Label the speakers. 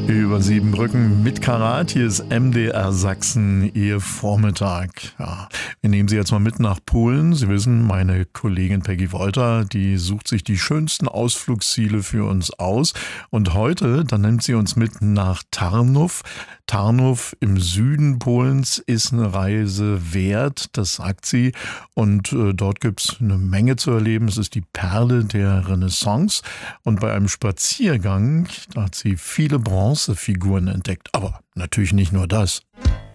Speaker 1: Über Siebenbrücken mit Karat. Hier ist MDR Sachsen, Ihr Vormittag. Ja, wir nehmen Sie jetzt mal mit nach Polen. Sie wissen, meine Kollegin Peggy Wolter, die sucht sich die schönsten Ausflugsziele für uns aus. Und heute, dann nimmt sie uns mit nach Tarnów. Tarnów im Süden Polens ist eine Reise wert, das sagt sie. Und dort gibt's eine Menge zu erleben. Es ist die Perle der Renaissance. Und bei einem Spaziergang, da hat sie viele Bronzefiguren entdeckt. Aber natürlich nicht nur das.